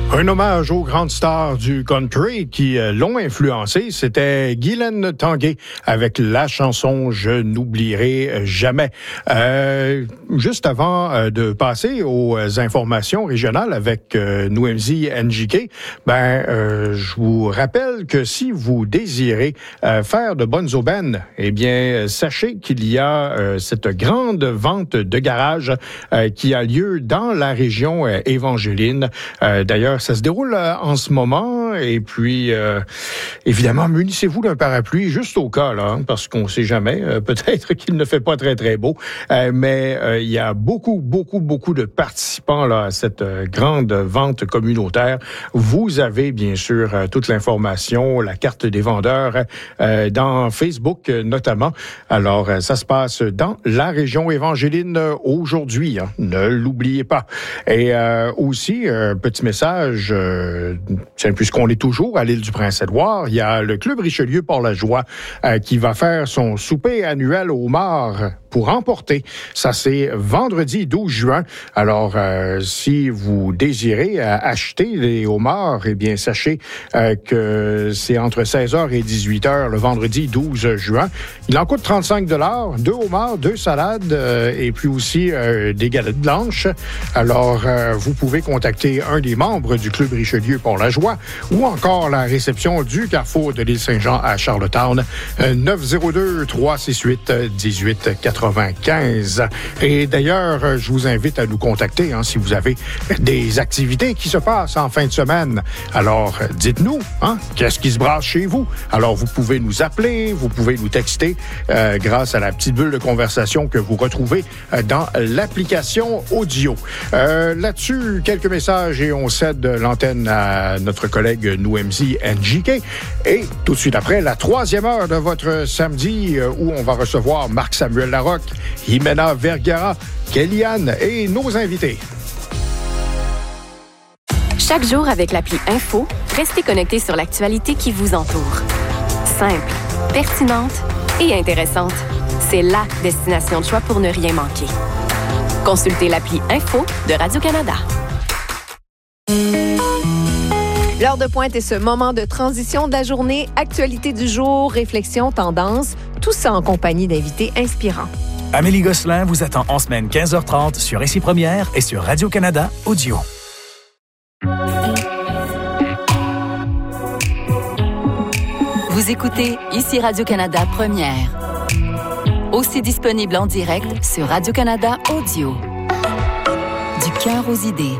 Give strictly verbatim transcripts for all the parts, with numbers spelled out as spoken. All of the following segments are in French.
Un hommage aux grandes stars du country qui euh, l'ont influencé, c'était Guylaine Tanguay avec la chanson « Je n'oublierai jamais euh, ». Juste avant euh, de passer aux informations régionales avec euh, Nouemzi N J K, ben, euh, je vous rappelle que si vous désirez euh, faire de bonnes aubaines, eh bien, sachez qu'il y a euh, cette grande vente de garage euh, qui a lieu dans la région euh, évangéline. Euh, d'ailleurs, ça se déroule euh, en ce moment et puis, euh, évidemment, munissez-vous d'un parapluie juste au cas, là, hein, parce qu'on ne sait jamais. Euh, peut-être qu'il ne fait pas très, très beau, euh, mais euh, il y a beaucoup, beaucoup, beaucoup de participants là, à cette euh, grande vente communautaire. Vous avez, bien sûr, euh, toute l'information, la carte des vendeurs euh, dans Facebook, euh, notamment. Alors, euh, ça se passe dans la région évangéline euh, aujourd'hui. Hein, ne l'oubliez pas. Et euh, aussi, un petit message, euh, puisqu'on est toujours à l'île du Prince-Édouard, il y a le Club Richelieu Port-la-Joie euh, qui va faire son souper annuel au homard pour emporter. Ça, c'est vendredi douze juin. Alors, euh, si vous désirez euh, acheter les homards, eh bien, sachez euh, que c'est entre seize heures et dix-huit heures le vendredi douze juin. Il en coûte trente-cinq dollars, deux homards, deux salades euh, et puis aussi euh, des galettes blanches. Alors, euh, vous pouvez contacter un des membres du Club Richelieu Port-la-Joie ou encore la réception du Carrefour de l'île Saint-Jean à Charlottetown, euh, neuf zéro deux, trois six huit, dix-huit quatre-vingt-quinze. Et d'ailleurs, je vous invite à nous contacter hein, si vous avez des activités qui se passent en fin de semaine. Alors, dites-nous, hein, qu'est-ce qui se brasse chez vous? Alors, vous pouvez nous appeler, vous pouvez nous texter euh, grâce à la petite bulle de conversation que vous retrouvez euh, dans l'application audio. Euh, là-dessus, quelques messages et on cède l'antenne à notre collègue Nouemzi N J K. Et tout de suite après, la troisième heure de votre samedi euh, où on va recevoir Marc-Samuel Larocque, Jimena Vergara, Kellyanne et nos invités. Chaque jour avec l'appli Info, restez connecté sur l'actualité qui vous entoure. Simple, pertinente et intéressante. C'est la destination de choix pour ne rien manquer. Consultez l'appli Info de Radio-Canada. L'heure de pointe est ce moment de transition de la journée, actualité du jour, réflexion, tendance, tout ça en compagnie d'invités inspirants. Amélie Gosselin vous attend en semaine quinze heures trente sur Ici Première et sur Radio-Canada Audio. Vous écoutez Ici Radio-Canada Première. Aussi disponible en direct sur Radio-Canada Audio. Du cœur aux idées.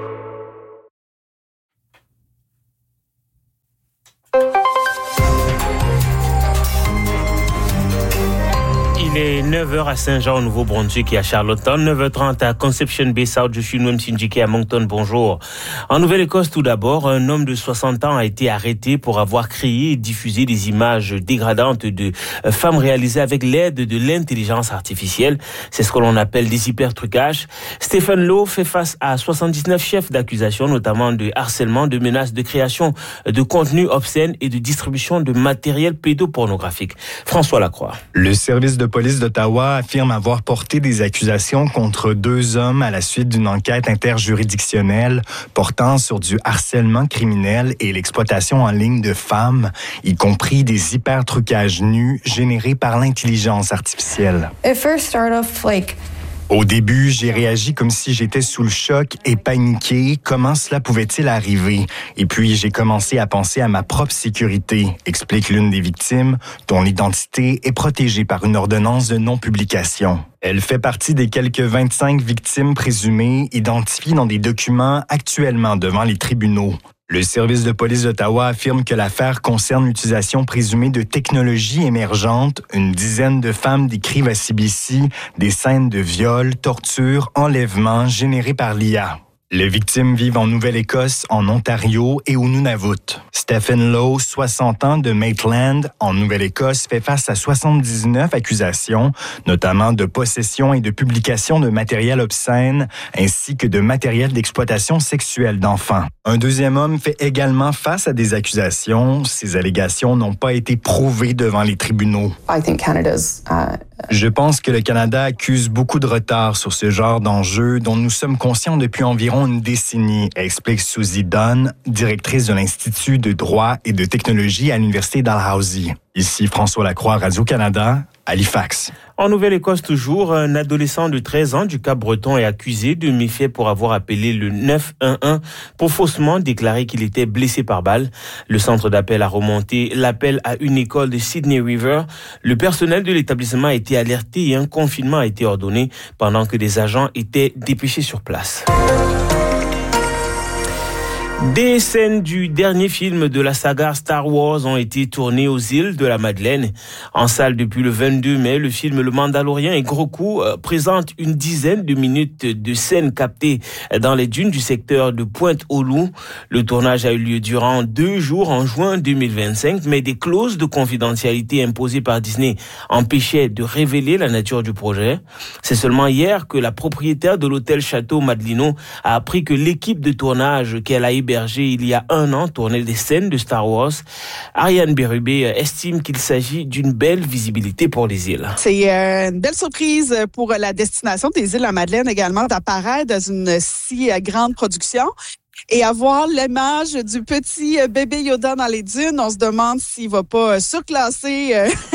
Il est neuf heures à Saint-Jean, au Nouveau-Brunswick et à Charlottetown, neuf heures trente à Conception Bay South. Je suis Nouemzi N J K à Moncton. Bonjour. En Nouvelle-Écosse, tout d'abord, un homme de soixante ans a été arrêté pour avoir créé et diffusé des images dégradantes de femmes réalisées avec l'aide de l'intelligence artificielle. C'est ce que l'on appelle des hypertrucages. Stephen Lowe fait face à soixante-dix-neuf chefs d'accusation, notamment de harcèlement, de menaces, de création de contenus obscènes et de distribution de matériel pédopornographique. François Lacroix. Le service de police d'Ottawa affirme avoir porté des accusations contre deux hommes à la suite d'une enquête interjuridictionnelle portant sur du harcèlement criminel et l'exploitation en ligne de femmes, y compris des hypertrucages nus générés par l'intelligence artificielle. It first started off like Au début, j'ai réagi comme si j'étais sous le choc et paniqué. Comment cela pouvait-il arriver? Et puis, j'ai commencé à penser à ma propre sécurité, explique l'une des victimes, dont l'identité est protégée par une ordonnance de non-publication. Elle fait partie des quelques vingt-cinq victimes présumées identifiées dans des documents actuellement devant les tribunaux. Le service de police d'Ottawa affirme que l'affaire concerne l'utilisation présumée de technologies émergentes. Une dizaine de femmes décrivent à C B C des scènes de viol, torture, enlèvement générées par l'I A. Les victimes vivent en Nouvelle-Écosse, en Ontario et au Nunavut. Stephen Lowe, soixante ans, de Maitland, en Nouvelle-Écosse, fait face à soixante-dix-neuf accusations, notamment de possession et de publication de matériel obscène, ainsi que de matériel d'exploitation sexuelle d'enfants. Un deuxième homme fait également face à des accusations. Ces allégations n'ont pas été prouvées devant les tribunaux. I think Canada's, uh... Je pense que le Canada accuse beaucoup de retard sur ce genre d'enjeux dont nous sommes conscients depuis environ environ une décennie, explique Susie Dunn, directrice de l'Institut de droit et de technologie à l'Université Dalhousie. Ici François Lacroix, Radio-Canada, Halifax. En Nouvelle-Écosse toujours, un adolescent de treize ans du Cap-Breton est accusé de méfaits pour avoir appelé le neuf un un pour faussement déclarer qu'il était blessé par balle. Le centre d'appel a remonté l'appel à une école de Sydney River. Le personnel de l'établissement a été alerté et un confinement a été ordonné pendant que des agents étaient dépêchés sur place. Des scènes du dernier film de la saga Star Wars ont été tournées aux îles de la Madeleine. En salle depuis le vingt-deux mai, le film Le Mandalorien et Grogu présente une dizaine de minutes de scènes captées dans les dunes du secteur de Pointe-aux-Loups. Le tournage a eu lieu durant deux jours en juin deux mille vingt-cinq, mais des clauses de confidentialité imposées par Disney empêchaient de révéler la nature du projet. C'est seulement hier que la propriétaire de l'hôtel Château Madelino a appris que l'équipe de tournage qu'elle a hébergée il y a un an tournait des scènes de Star Wars. Ariane Bérubé estime qu'il s'agit d'une belle visibilité pour les îles. C'est une belle surprise pour la destination des îles de la Madeleine également d'apparaître dans une si grande production. Et avoir l'image du petit bébé Yoda dans les dunes, on se demande s'il va pas surclasser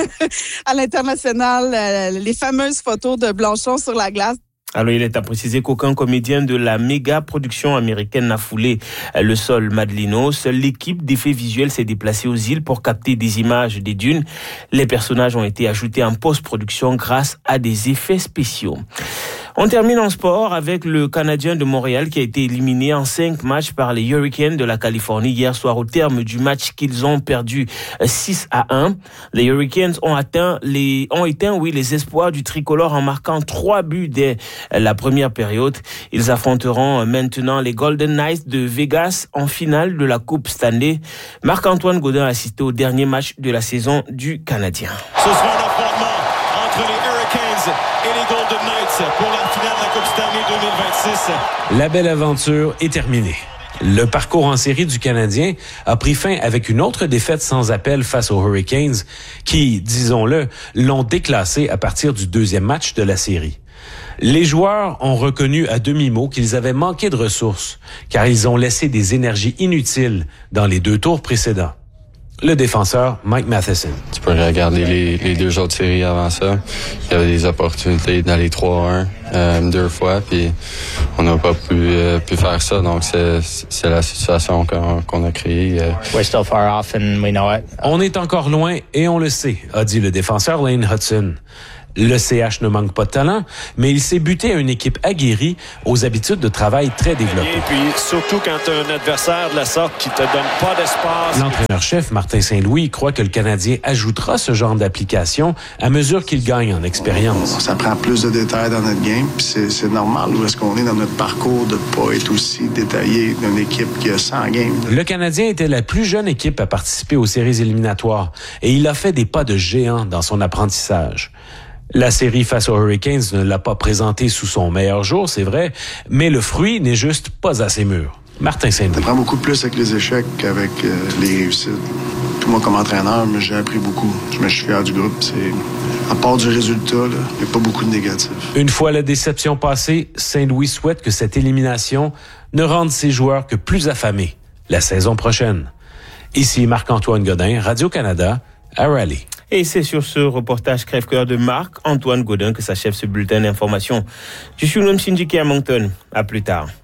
à l'international les fameuses photos de Blanchon sur la glace. Alors, il est à préciser qu'aucun comédien de la méga production américaine n'a foulé le sol Madelino. Seule l'équipe d'effets visuels s'est déplacée aux îles pour capter des images des dunes. Les personnages ont été ajoutés en post-production grâce à des effets spéciaux. On termine en sport avec le Canadien de Montréal qui a été éliminé en cinq matchs par les Hurricanes de la Californie hier soir au terme du match qu'ils ont perdu six à un. Les Hurricanes ont atteint les, ont éteint, oui, les espoirs du tricolore en marquant trois buts dès la première période. Ils affronteront maintenant les Golden Knights de Vegas en finale de la Coupe Stanley. Marc-Antoine Gaudin a assisté au dernier match de la saison du Canadien. Ce sera un affrontement entre les Hurricanes et les Golden Knights pour la finale de la Coupe Stanley deux mille vingt-six. La belle aventure est terminée. Le parcours en série du Canadien a pris fin avec une autre défaite sans appel face aux Hurricanes qui, disons-le, l'ont déclassé à partir du deuxième match de la série. Les joueurs ont reconnu à demi-mot qu'ils avaient manqué de ressources car ils ont laissé des énergies inutiles dans les deux tours précédents. Le défenseur Mike Matheson. Tu peux regarder les, les deux autres séries avant ça. Il y avait des opportunités d'aller trois à un euh, deux fois, puis on n'a pas pu, euh, pu faire ça. Donc, c'est, c'est la situation qu'on, qu'on a créée. Euh. We're still far off and we know it. On est encore loin et on le sait, a dit le défenseur Lane Hudson. Le C H ne manque pas de talent, mais il s'est buté à une équipe aguerrie aux habitudes de travail très développées. Et puis, surtout quand tu as un adversaire de la sorte qui te donne pas d'espace. L'entraîneur-chef Martin Saint-Louis croit que le Canadien ajoutera ce genre d'application à mesure qu'il gagne en expérience. Ça prend plus de détails dans notre game, puis c'est, c'est normal où est-ce qu'on est dans notre parcours de pas être aussi détaillé d'une équipe qui a cent games. Le Canadien était la plus jeune équipe à participer aux séries éliminatoires et il a fait des pas de géant dans son apprentissage. La série face aux Hurricanes ne l'a pas présenté sous son meilleur jour, c'est vrai, mais le fruit n'est juste pas assez mûr. Martin Saint-Louis. Ça prend beaucoup plus avec les échecs qu'avec euh, les réussites. Tout moi, comme entraîneur, j'ai appris beaucoup. Je me suis fier du groupe. C'est... À part du résultat, il n'y a pas beaucoup de négatifs. Une fois la déception passée, Saint-Louis souhaite que cette élimination ne rende ses joueurs que plus affamés la saison prochaine. Ici Marc-Antoine Gaudin, Radio-Canada, à Raleigh. Et c'est sur ce reportage crève-cœur de Marc-Antoine Gaudin que s'achève ce bulletin d'information. Je suis Noam Sindiki à Moncton. À plus tard.